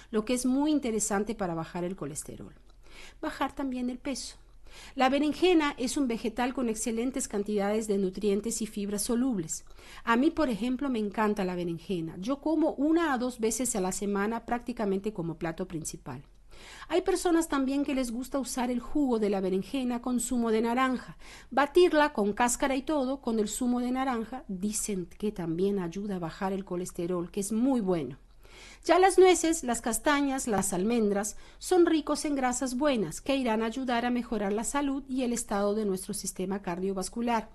lo que es muy interesante para bajar el colesterol. Bajar también el peso. La berenjena es un vegetal con excelentes cantidades de nutrientes y fibras solubles. A mí, por ejemplo, me encanta la berenjena. Yo como 1 a 2 veces a la semana prácticamente como plato principal. Hay personas también que les gusta usar el jugo de la berenjena con zumo de naranja. Batirla con cáscara y todo, con el zumo de naranja, dicen que también ayuda a bajar el colesterol, que es muy bueno. Ya las nueces, las castañas, las almendras son ricos en grasas buenas que irán a ayudar a mejorar la salud y el estado de nuestro sistema cardiovascular.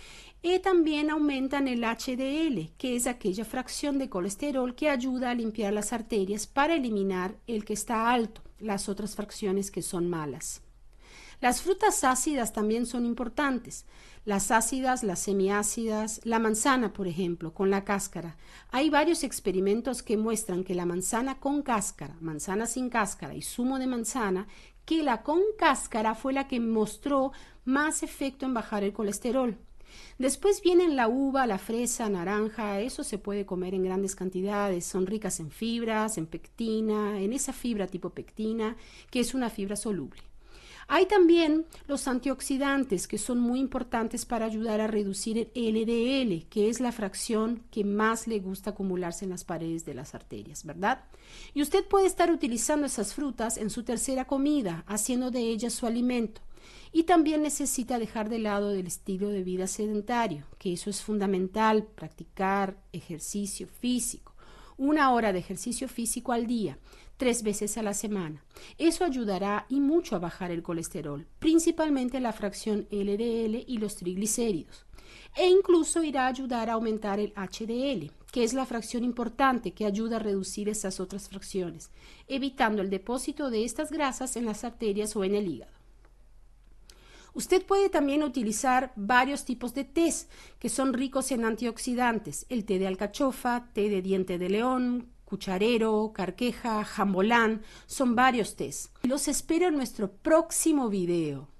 Y también aumentan el HDL, que es aquella fracción de colesterol que ayuda a limpiar las arterias para eliminar el que está alto, las otras fracciones que son malas. Las frutas ácidas también son importantes. Las ácidas, las semiácidas, la manzana, por ejemplo, con la cáscara. Hay varios experimentos que muestran que la manzana con cáscara, manzana sin cáscara y zumo de manzana, que la con cáscara fue la que mostró más efecto en bajar el colesterol. Después vienen la uva, la fresa, naranja, eso se puede comer en grandes cantidades, son ricas en fibras, en pectina, en esa fibra tipo pectina, que es una fibra soluble. Hay también los antioxidantes que son muy importantes para ayudar a reducir el LDL, que es la fracción que más le gusta acumularse en las paredes de las arterias, ¿verdad? Y usted puede estar utilizando esas frutas en su tercera comida, haciendo de ellas su alimento. Y también necesita dejar de lado el estilo de vida sedentario, que eso es fundamental, practicar ejercicio físico. 1 hora de ejercicio físico al día, 3 veces a la semana. Eso ayudará y mucho a bajar el colesterol, principalmente la fracción LDL y los triglicéridos. E incluso irá a ayudar a aumentar el HDL, que es la fracción importante que ayuda a reducir esas otras fracciones, evitando el depósito de estas grasas en las arterias o en el hígado. Usted puede también utilizar varios tipos de tés que son ricos en antioxidantes. El té de alcachofa, té de diente de león, cucharero, carqueja, jambolán, son varios tés. Los espero en nuestro próximo video.